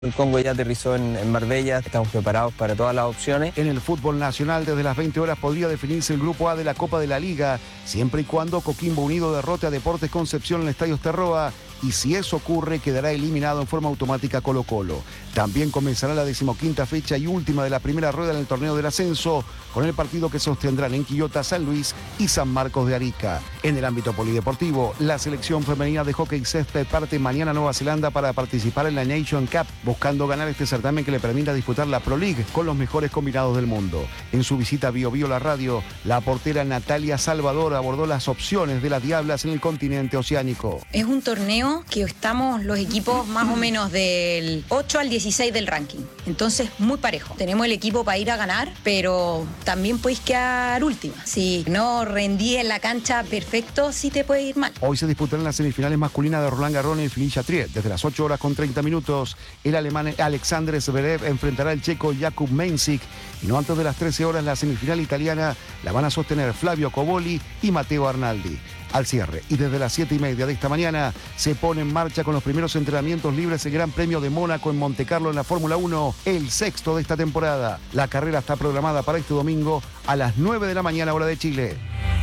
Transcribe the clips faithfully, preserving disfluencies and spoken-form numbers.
El Congo ya aterrizó en, en Marbella, estamos preparados para todas las opciones. En el fútbol nacional, desde las veinte horas podría definirse el Grupo A de la Copa de la Liga, siempre y cuando Coquimbo Unido derrote a Deportes Concepción en el Estadio Terroa, y si eso ocurre, quedará eliminado en forma automática Colo-Colo. También comenzará la decimoquinta fecha y última de la primera rueda en el torneo del ascenso, con el partido que sostendrán en Quillota, San Luis y San Marcos de Arica. En el ámbito polideportivo, la selección femenina de hockey césped parte mañana a Nueva Zelanda para participar en la Nation Cup, buscando ganar este certamen que le permita disputar la Pro League con los mejores combinados del mundo. En su visita a Bio Bio La Radio, la portera Natalia Salvador abordó las opciones de las Diablas en el continente oceánico. Es un torneo que estamos los equipos más o menos del ocho al dieciséis del ranking, entonces muy parejo. Tenemos el equipo para ir a ganar, pero también podéis quedar última. Si no rendí en la cancha perfecto, sí te puede ir mal. Hoy se disputarán las semifinales masculinas de Roland Garros y Philippe Chatrier. Desde las ocho horas con treinta minutos, el alemán Alexander Zverev enfrentará al checo Jakub Mensik, y no antes de las trece horas la semifinal italiana la van a sostener Flavio Coboli y Matteo Arnaldi. Al cierre, y desde las siete y media de esta mañana, se pone en marcha con los primeros entrenamientos libres el Gran Premio de Mónaco en Montecarlo en la Fórmula uno, el sexto de esta temporada. La carrera está programada para este domingo a las nueve de la mañana, hora de Chile.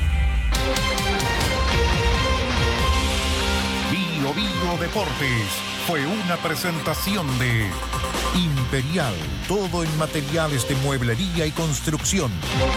Bio Bio Deportes fue una presentación de Imperial, todo en materiales de mueblería y construcción.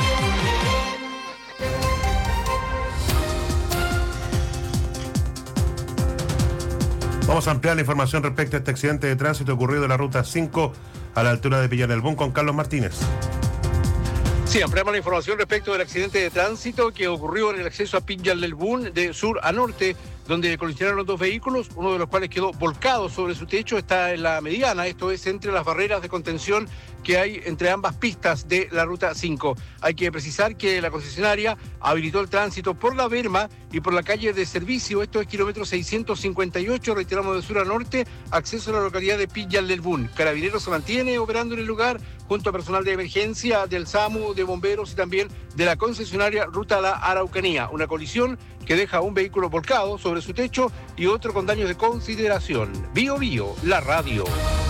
Vamos a ampliar la información respecto a este accidente de tránsito ocurrido en la ruta cinco a la altura de Villanelbún con Carlos Martínez. Sí, ampliamos la información respecto del accidente de tránsito que ocurrió en el acceso a Villanelbún de sur a norte, donde colisionaron dos vehículos, uno de los cuales quedó volcado sobre su techo, está en la mediana, esto es entre las barreras de contención que hay entre ambas pistas de la ruta cinco. Hay que precisar que la concesionaria habilitó el tránsito por la Berma y por la calle de servicio, esto es kilómetro seiscientos cincuenta y ocho, retiramos de sur a norte, acceso a la localidad de Villalelbún. Carabineros se mantiene operando en el lugar junto a personal de emergencia del SAMU, de bomberos y también de la concesionaria Ruta La Araucanía. Una colisión que deja un vehículo volcado sobre su techo y otro con daños de consideración. Bio Bio, la radio.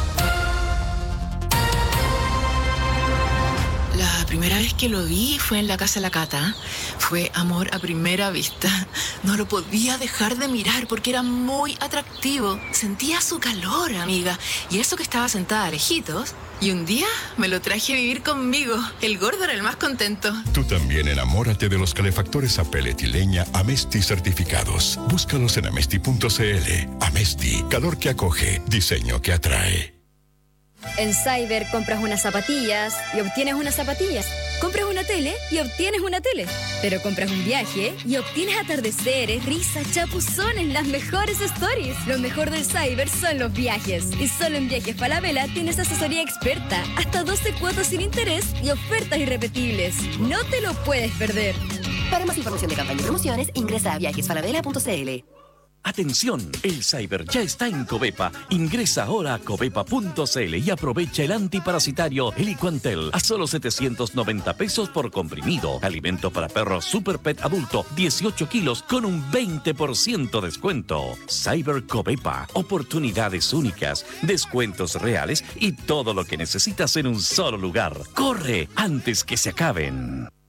La primera vez que lo vi fue en la casa de la Cata. Fue amor a primera vista. No lo podía dejar de mirar porque era muy atractivo. Sentía su calor, amiga. Y eso que estaba sentada a lejitos. Y un día me lo traje a vivir conmigo. El gordo era el más contento. Tú también enamórate de los calefactores a pellet y leña Amesti certificados. Búscalos en amesti punto cl. Amesti, calor que acoge, diseño que atrae. En Cyber compras unas zapatillas y obtienes unas zapatillas. Compras una tele y obtienes una tele. Pero compras un viaje y obtienes atardeceres, risas, chapuzones, las mejores stories. Lo mejor del Cyber son los viajes. Y solo en Viajes Falabella tienes asesoría experta, hasta doce cuotas sin interés y ofertas irrepetibles. No te lo puedes perder. Para más información de campaña y promociones, ingresa a viajes falabella punto cl. Atención, el Cyber ya está en Covepa. Ingresa ahora a covepa punto cl y aprovecha el antiparasitario Heliquantel a solo setecientos noventa pesos por comprimido. Alimento para perros Super Pet adulto, dieciocho kilos con un veinte por ciento descuento. Cyber Covepa, oportunidades únicas, descuentos reales y todo lo que necesitas en un solo lugar. ¡Corre antes que se acaben!